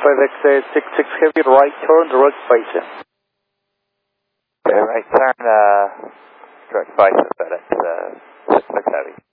FedEx 66 Heavy, right turn, direct facing. Okay, right turn, direct face at FedEx 66 Heavy.